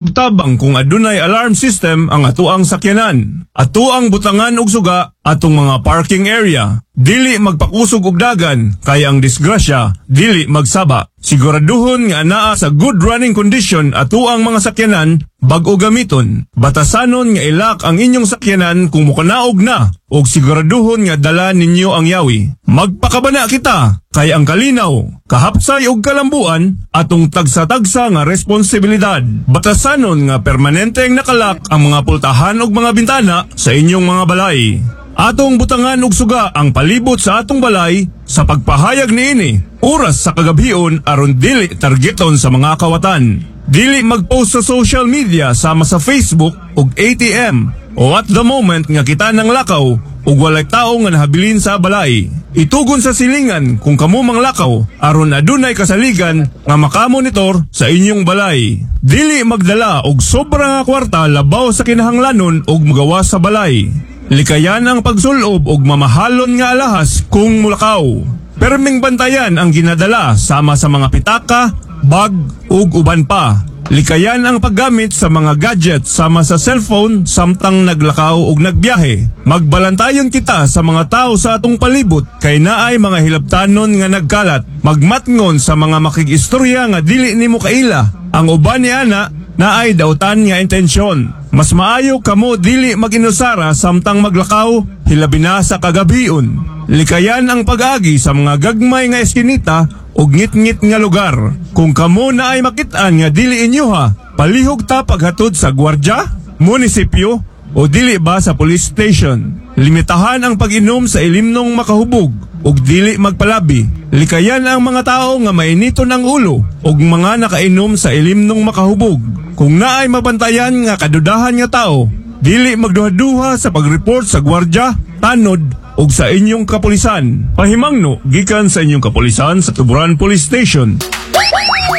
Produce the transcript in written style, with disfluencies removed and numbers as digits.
og tabang kung adunay alarm system ang atuang sakyanan. Atuang butangan og suga atong mga parking area. Dili magpakusog og dagan kay ang disgrasya dili magsaba. Siguraduhon nga anaa sa good running condition atuang mga sakyanan bag-o gamiton. Batasanon nga ilak ang inyong sakyanan kung mukanaog na og siguraduhon nga dala ninyo ang yawi. Magpakabana kita kay ang kalinaw, kahapsay og kalambuan atong tagsa-tagsa nga responsibilidad. Batasanon nga permanenteng nakalak ang mga pultahan og mga bintana sa inyong mga balay. Atong butangan og suga ang palibot sa atong balay sa pagpahayag niini oras sa kagabion aron dili targeton sa mga kawatan. Dili magpost sa social media sama sa Facebook ug ATM o at the moment nga kita nang lakaw ug walay tao nga nahabilin sa balay. Itugon sa silingan kung kamo manglakaw aron adunay kasaligan nga makamonitor sa inyong balay. Dili magdala og sobra nga kwarta labaw sa kinahanglanon ug magawas sa balay. Likayan ang pagsulob og mamahalon nga alahas kung mulakaw. Perming bantayan ang ginadala sama sa mga pitaka, bag ug uban pa. Likayan ang paggamit sa mga gadget sama sa cellphone samtang naglakaw ug nagbiyahe. Magbalantayon kita sa mga tao sa atong palibot kay naay mga hilabtanon nga nagkalat. Magmatngon sa mga makig-istorya nga dili nimo kaila. Ang uban ni ana naay dautan nga intensyon. Mas maayo kamo dili maginusara samtang maglakaw hilabi na sa kagabion. Likayan ang pag-agi sa mga gagmay nga eskinita ug ngit-ngit nga lugar. Kung kamo na ay makitaan nga dili inyoha, palihog ta paghatod sa gwardya, munisipyo o dili ba sa police station. Limitahan ang pag-inom sa ilimnong makahubog ug dili magpalabi. Likayan ang mga tao nga mainiton ang ulo ug mga nakainom sa ilimnong makahubog. Kung naay mabantayan nga kadudahan nga tao, dili magduha-duha sa pag-report sa gwardya, tanod ug sa inyong kapulisan. Pahimangno gikan sa inyong kapulisan sa Tuburan Police Station.